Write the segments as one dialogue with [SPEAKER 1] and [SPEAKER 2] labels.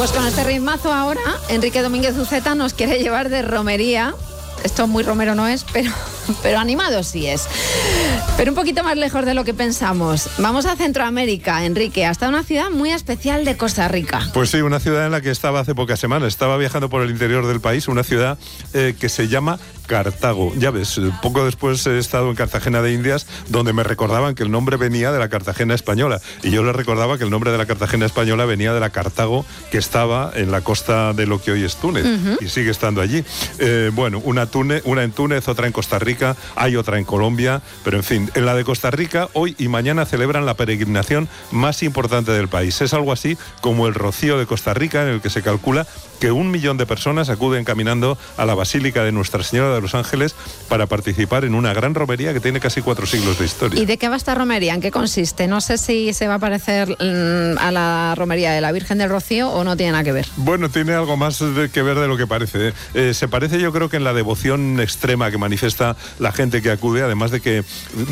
[SPEAKER 1] Pues con este ritmazo ahora, Enrique Domínguez Uceta nos quiere llevar de romería. Esto muy romero no es, pero animado sí es. Pero un poquito más lejos de lo que pensamos. Vamos a Centroamérica, Enrique, hasta una ciudad muy especial de Costa Rica.
[SPEAKER 2] Pues sí, una ciudad en la que estaba hace pocas semanas. Estaba viajando por el interior del país, una ciudad que se llama Cartago. Ya ves, poco después he estado en Cartagena de Indias, donde me recordaban que el nombre venía de la Cartagena española. Y yo les recordaba que el nombre de la Cartagena española venía de la Cartago, que estaba en la costa de lo que hoy es Túnez. Y sigue estando allí. Bueno, una en Túnez, otra en Costa Rica, hay otra en Colombia, pero en fin, en la de Costa Rica hoy y mañana celebran la peregrinación más importante del país. Es algo así como el Rocío de Costa Rica, en el que se calcula que 1 millón de personas acuden caminando a la Basílica de Nuestra Señora de los Ángeles para participar en una gran romería que tiene casi 4 siglos de historia.
[SPEAKER 1] ¿Y de qué va esta romería? ¿En qué consiste? No sé si se va a parecer a la romería de la Virgen del Rocío o no tiene nada que ver.
[SPEAKER 2] Bueno, tiene algo más que ver de lo que parece. Se parece, yo creo, que en la devoción extrema que manifiesta la gente que acude, además de que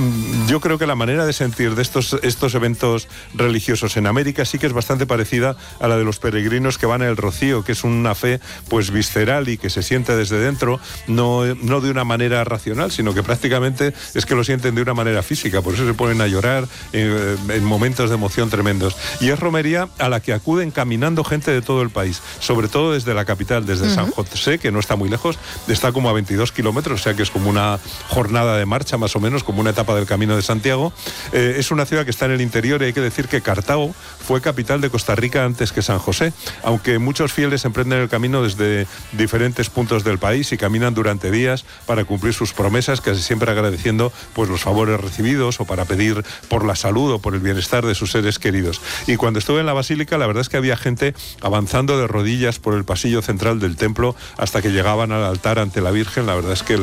[SPEAKER 2] yo creo que la manera de sentir de estos eventos religiosos en América sí que es bastante parecida a la de los peregrinos que van al Rocío, que es una fe pues visceral y que se siente desde dentro, no de una manera racional, sino que prácticamente es que lo sienten de una manera física, por eso se ponen a llorar en momentos de emoción tremendos. Y es romería a la que acuden caminando gente de todo el país, sobre todo desde la capital, desde San José, que no está muy lejos, está como a 22 kilómetros, o sea que es como una jornada de marcha más o menos, como una etapa del Camino de Santiago. Es una ciudad que está en el interior y hay que decir que Cartago fue capital de Costa Rica antes que San José, aunque muchos fieles emprenden el camino desde diferentes puntos del país y caminan durante días para cumplir sus promesas, casi siempre agradeciendo pues los favores recibidos o para pedir por la salud o por el bienestar de sus seres queridos. Y cuando estuve en la Basílica, la verdad es que había gente avanzando de rodillas por el pasillo central del templo hasta que llegaban al altar ante la Virgen. La verdad es que